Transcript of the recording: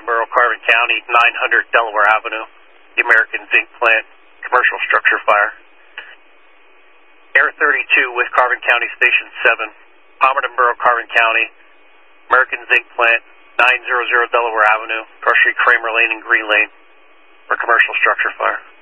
Borough, Carvin County, 900 Delaware Avenue, the American Zinc Plant, commercial structure fire. Air 32 with Carvin County Station 7, Palmerton Borough, Carvin County, American Zinc Plant, 900 Delaware Avenue, Grocery Kramer Lane and Green Lane for commercial structure fire.